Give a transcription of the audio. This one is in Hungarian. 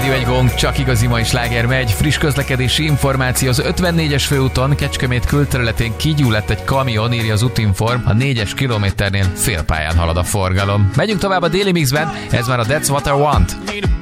Rádió egy gong, csak igazi mai sláger megy. Friss közlekedési információ: az 54-es főúton Kecskemét külterületén kigyulladt egy kamion, írja az Utinform. A 4-es kilométernél félpályán halad a forgalom. Megyünk tovább a Daily Mixben, ez már a That's What I Want.